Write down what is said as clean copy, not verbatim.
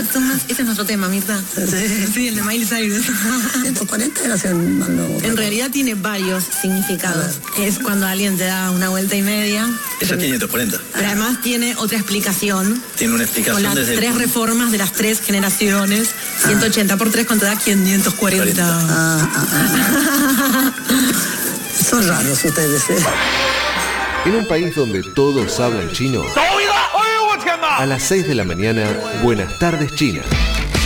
Ese es nuestro tema, Mirta. Sí, el de Miley Cyrus. 140 gracias, mando. En realidad tiene varios significados. Es cuando alguien te da una vuelta y media. Eso es 540. Pero además tiene otra explicación. Tiene una explicación con las desde tres reformas de las tres generaciones. 180 por 3, ¿cuánto da? 540. Son raros ustedes, ¿eh? En un país donde todos hablan chino, a las 6 de la mañana, Buenas tardes China.